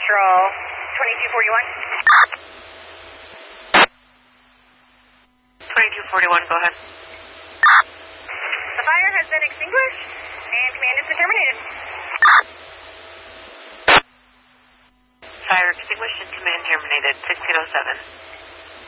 Patrol 2241. 2241, go ahead. The fire has been extinguished and command has been terminated. Fire extinguished and command terminated, 1607.